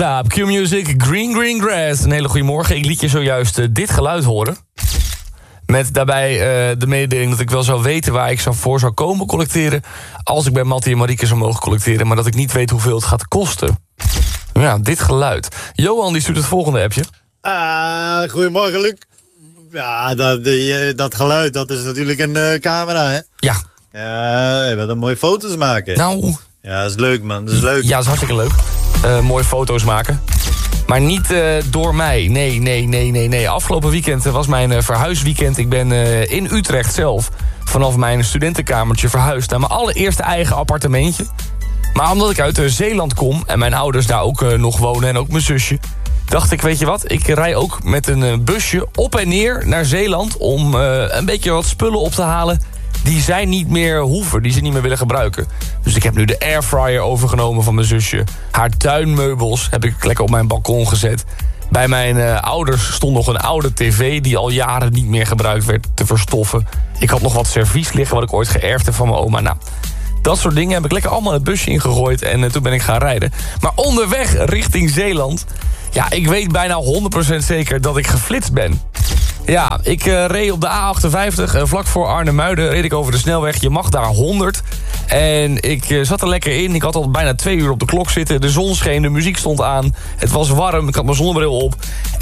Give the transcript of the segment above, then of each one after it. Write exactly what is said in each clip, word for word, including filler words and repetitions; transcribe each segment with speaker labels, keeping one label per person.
Speaker 1: Ja, Q-Music, Green Green Grass. Een hele goede morgen. Ik liet je zojuist uh, dit geluid horen. Met daarbij uh, de mededeling dat ik wel zou weten waar ik zou voor zou komen collecteren. Als ik bij Mattie en Marieke zou mogen collecteren. Maar dat ik niet weet hoeveel het gaat kosten. Ja, dit geluid. Johan die stuurt het volgende appje.
Speaker 2: Ah, goedemorgen, Luc. Ja, dat, die, dat geluid, dat is natuurlijk een uh, camera, hè?
Speaker 1: Ja.
Speaker 2: Ja, je wilt een mooie foto's maken.
Speaker 1: Nou.
Speaker 2: Ja, dat is leuk, man. Dat is leuk.
Speaker 1: Ja, dat is hartstikke leuk. Uh, mooie foto's maken. Maar niet uh, door mij. Nee, nee, nee, nee, nee. Afgelopen weekend was mijn uh, verhuisweekend. Ik ben uh, in Utrecht zelf vanaf mijn studentenkamertje verhuisd naar mijn allereerste eigen appartementje. Maar omdat ik uit uh, Zeeland kom en mijn ouders daar ook uh, nog wonen en ook mijn zusje, dacht ik, weet je wat, ik rij ook met een uh, busje op en neer naar Zeeland om uh, een beetje wat spullen op te halen die zij niet meer hoeven, die ze niet meer willen gebruiken. Dus ik heb nu de airfryer overgenomen van mijn zusje. Haar tuinmeubels heb ik lekker op mijn balkon gezet. Bij mijn uh, ouders stond nog een oude tv die al jaren niet meer gebruikt werd te verstoffen. Ik had nog wat servies liggen wat ik ooit geërfd heb van mijn oma. Nou, dat soort dingen heb ik lekker allemaal het busje ingegooid en uh, toen ben ik gaan rijden. Maar onderweg richting Zeeland, ja, ik weet bijna honderd procent zeker dat ik geflitst ben. Ja, ik uh, reed op de A achtenvijftig, uh, vlak voor Arnhem-Muiden, reed ik over de snelweg. Je mag daar honderd. En ik uh, zat er lekker in. Ik had al bijna twee uur op de klok zitten. De zon scheen, de muziek stond aan. Het was warm, ik had mijn zonnebril op.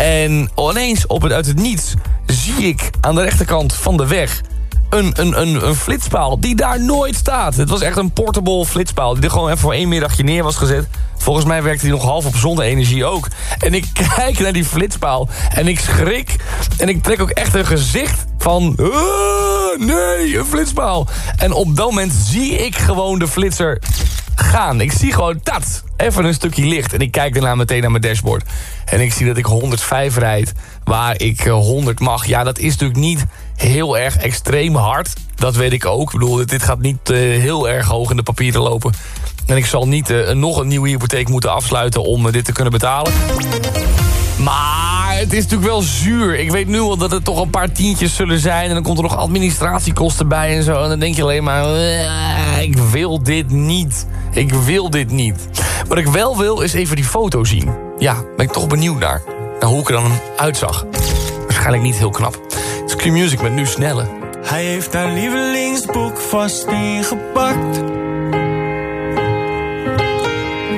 Speaker 1: En ineens, op het, uit het niets, zie ik aan de rechterkant van de weg Een, een, een, een flitspaal die daar nooit staat. Het was echt een portable flitspaal die er gewoon even voor één middagje neer was gezet. Volgens mij werkte die nog half op zonne-energie ook. En ik kijk naar die flitspaal en ik schrik. En ik trek ook echt een gezicht van Uh, nee, een flitspaal. En op dat moment zie ik gewoon de flitser gaan. Ik zie gewoon, dat, even een stukje licht. En ik kijk daarna meteen naar mijn dashboard. En ik zie dat ik honderdvijf rijd, waar ik honderd mag. Ja, dat is natuurlijk niet heel erg extreem hard. Dat weet ik ook. Ik bedoel, dit gaat niet uh, heel erg hoog in de papieren lopen. En ik zal niet uh, nog een nieuwe hypotheek moeten afsluiten om uh, dit te kunnen betalen. Maar het is natuurlijk wel zuur. Ik weet nu al dat er toch een paar tientjes zullen zijn. En dan komt er nog administratiekosten bij en zo. En dan denk je alleen maar, uh, ik wil dit niet. Ik wil dit niet. Wat ik wel wil is even die foto zien. Ja, ben ik toch benieuwd naar. Naar hoe ik er dan uitzag. Waarschijnlijk niet heel knap. Het is Q-Music met Nu Snelle.
Speaker 3: Hij heeft haar lievelingsboek vast ingepakt.